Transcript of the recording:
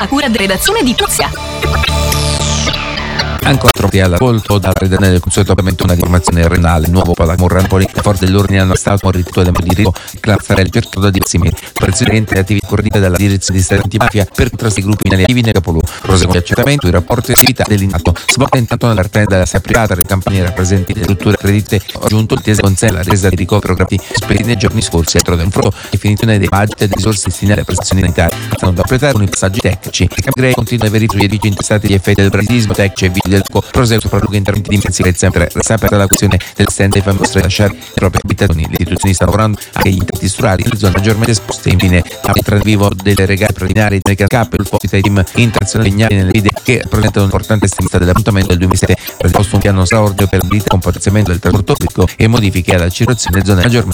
a cura della redazione di Tuzia. Ancora troppi all'ascolto dalla redazione del consueto ovviamente una informazione renale nuovo Palamorrampoli. Le forze dell'ordine hanno stato un rito di Rio Clazzarelli certo da diversi mesi presidente attività coordinate dalla direzione di Stato antimafia per contrastare i gruppi attivi nel capoluogo. Proseguono gli accertamenti, i rapporti e attività dell'indato svolta intanto nell'artene della SEA privata le campagne rappresenti le strutture accredite aggiunto intese con sé la resa di ricovero gratuiti spediti nei giorni scorsi entro del frutto definizione dei budget e delle risorse destinate alle prestazioni sanitarie stanno da appletare con i passaggi tecnici. Grey continua a verificare i dici intestati gli effetti del bradismo tecnici e video del co prosegue soprattutto interventi di sicurezza per resta aperta la questione del stand dei famosi lasciare le proprie abitazioni. Le istituzioni stanno lavorando anche gli intenti strutturali nelle zone maggiormente esposte. Infine tra vivo delle regate preliminari del CAP il forte team internazionale segnali nelle video che rappresentano un importante estemista dell'appuntamento del 2007 predisposto un piano straordinario per il compotenziamento del trasporto pubblico e modifiche alla circolazione nelle zone maggiormente